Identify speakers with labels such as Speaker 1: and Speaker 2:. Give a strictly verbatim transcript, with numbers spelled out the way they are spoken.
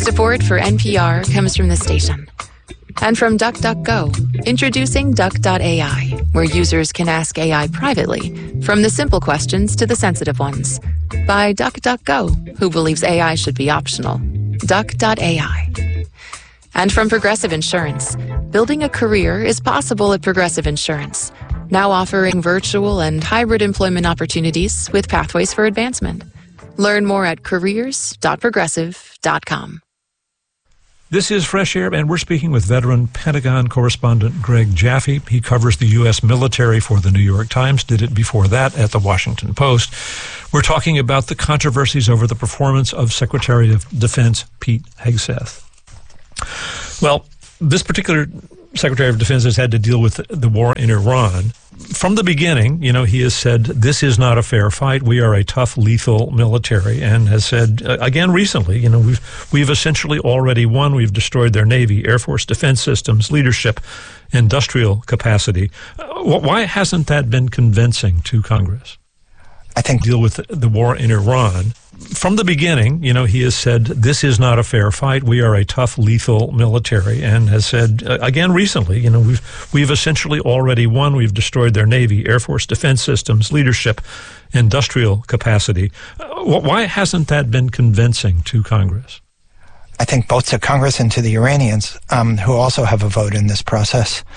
Speaker 1: Support for N P R comes from the station. And from DuckDuckGo, introducing Duck dot A I, where users can ask A I privately, from the simple questions to the sensitive ones. By DuckDuckGo, who believes A I should be optional. Duck dot A I. And from Progressive Insurance, building a career is possible at Progressive Insurance, now offering virtual and hybrid employment opportunities with pathways for advancement. Learn more at careers dot progressive dot com.
Speaker 2: This is Fresh Air, and we're speaking with veteran Pentagon correspondent Greg Jaffe. He covers the U S military for the New York Times, did it before that at the Washington Post. We're talking about the controversies over the performance of Secretary of Defense Pete Hegseth. Well, this particular Secretary of Defense has had to deal with the war in Iran. From the beginning, you know, he has said, this is not a fair fight. We are a tough, lethal military, and has said, uh, again recently, you know, we've we've essentially already won. We've destroyed their Navy, Air Force defense systems, leadership, industrial capacity. Uh, why hasn't that been convincing to Congress?
Speaker 3: I think
Speaker 2: deal with the war in Iran. From the beginning, you know, he has said, this is not a fair fight. We are a tough, lethal military, and has said, uh, again recently, you know, we've we've essentially already won. We've destroyed their Navy, Air Force defense systems, leadership, industrial capacity. Uh, why hasn't that been convincing to Congress?
Speaker 3: I think both to Congress and to the Iranians, um, who also have a vote in this process.